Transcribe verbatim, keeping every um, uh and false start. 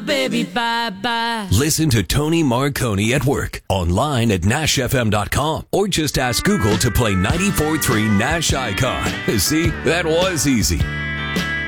baby bye-bye. Listen to Tony Marconi at work, online at nash f m dot com, or just ask Google to play ninety-four point three Nash Icon. See, that was easy.